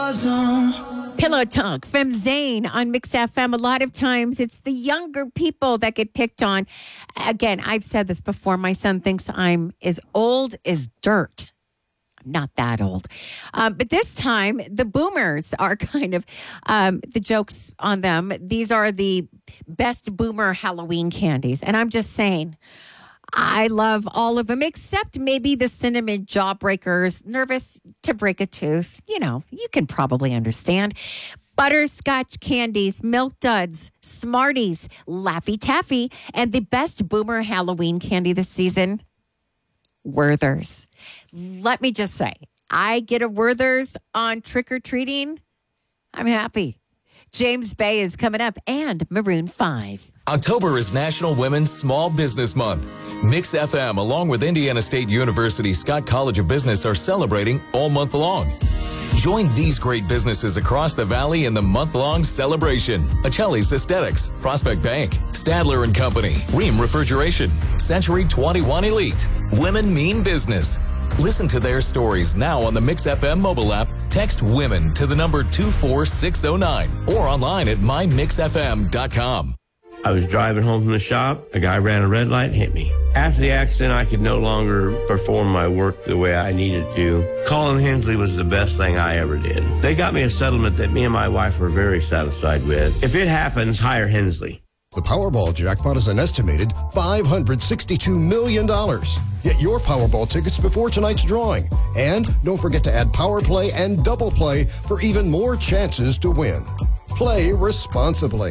Pillow Talk from Zane on Mix FM. A lot of times it's the younger people that get picked on. Again, I've said this before. My son thinks I'm as old as dirt. I'm not that old. But this time, the boomers are kind of the jokes on them. These are the best boomer Halloween candies. And I'm just saying, I love all of them, except maybe the cinnamon jawbreakers. Nervous to break a tooth. You know, you can probably understand. Butterscotch candies, Milk Duds, Smarties, Laffy Taffy, and the best boomer Halloween candy this season, Werther's. Let me just say, I get a Werther's on trick-or-treating. I'm happy. James Bay is coming up, and Maroon 5. October is National Women's Small Business Month. Mix FM, along with Indiana State University Scott College of Business, are celebrating all month long. Join these great businesses across the valley in the month-long celebration. Achilles Aesthetics, Prospect Bank, Stadler & Company, Ream Refrigeration, Century 21 Elite. Women mean business. Listen to their stories now on the Mix FM mobile app. Text WOMEN to the number 24609 or online at mymixfm.com. I was driving home from the shop. A guy ran a red light and hit me. After the accident, I could no longer perform my work the way I needed to. Calling Hensley was the best thing I ever did. They got me a settlement that me and my wife were very satisfied with. If it happens, hire Hensley. The Powerball jackpot is an estimated $562 million. Get your Powerball tickets before tonight's drawing. And don't forget to add Power Play and Double Play for even more chances to win. Play responsibly.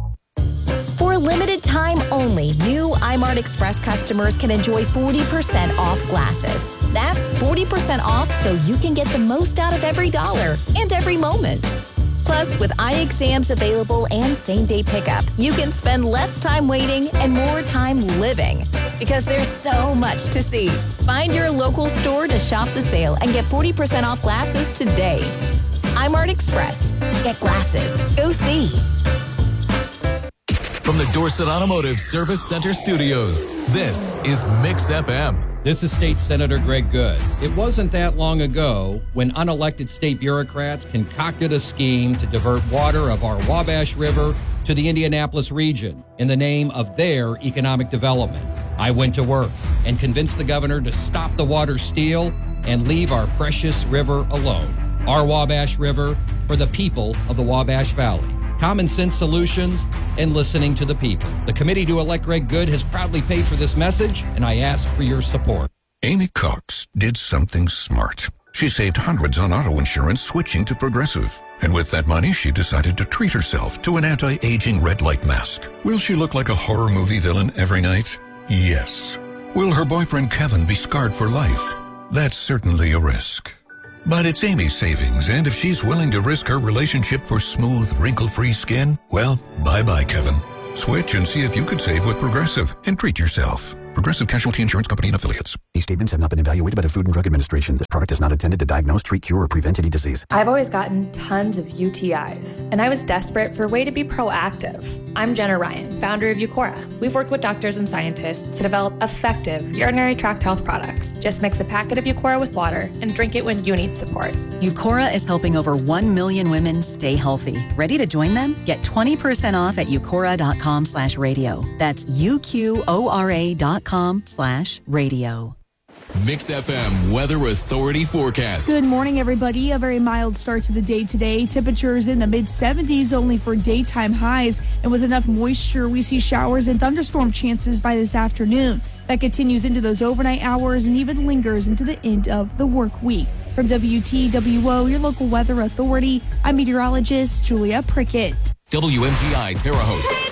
For a limited time only, new iMart Express customers can enjoy 40% off glasses. That's 40% off so you can get the most out of every dollar and every moment. Plus, with eye exams available and same-day pickup, you can spend less time waiting and more time living. Because there's so much to see. Find your local store to shop the sale and get 40% off glasses today. iMart Express. Get glasses. Go see. From the Dorset Automotive Service Center Studios, this is Mix FM. This is State Senator Greg Good. It wasn't that long ago when unelected state bureaucrats concocted a scheme to divert water of our Wabash River to the Indianapolis region in the name of their economic development. I went to work and convinced the governor to stop the water steal and leave our precious river alone. Our Wabash River for the people of the Wabash Valley. Common sense solutions and listening to the people. The committee to elect Greg Good has proudly paid for this message, and I ask for your support. Amy Cox did something smart. She saved hundreds on auto insurance switching to Progressive. And with that money, she decided to treat herself to an anti-aging red light mask. Will she look like a horror movie villain every night? Yes. Will her boyfriend Kevin be scarred for life? That's certainly a risk. But it's Amy's savings, and if she's willing to risk her relationship for smooth, wrinkle-free skin, well, bye-bye, Kevin. Switch and see if you could save with Progressive and treat yourself. Progressive Casualty Insurance Company and Affiliates. These statements have not been evaluated by the Food and Drug Administration. This product is not intended to diagnose, treat, cure, or prevent any disease. I've always gotten tons of UTIs, and I was desperate for a way to be proactive. I'm Jenna Ryan, founder of Eucora. We've worked with doctors and scientists to develop effective urinary tract health products. Just mix a packet of Eucora with water and drink it when you need support. Eucora is helping over 1 million women stay healthy. Ready to join them? Get 20% off at eucora.com/radio. That's UQORA.com/radio. Mix FM Weather Authority forecast. Good morning, everybody. A very mild start to the day today. Temperatures in the mid-70s only for daytime highs. And with enough moisture, we see showers and thunderstorm chances by this afternoon. That continues into those overnight hours and even lingers into the end of the work week. From WTWO, your local weather authority, I'm meteorologist Julia Prickett. WMGI Terre Haute.